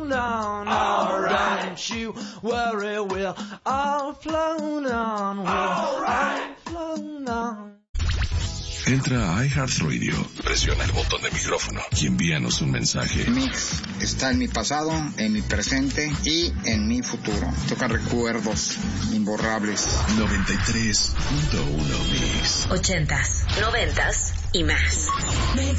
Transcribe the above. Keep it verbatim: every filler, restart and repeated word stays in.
flown on. All right. Don't you worry, we'll all flown on. We'll all right. all flown on. Entra a iHeartRadio, presiona el botón de micrófono y envíanos un mensaje. Mix está en mi pasado, en mi presente y en mi futuro. Toca recuerdos imborrables. noventa y tres punto uno Mix. Ochentas, noventas y más. Mix.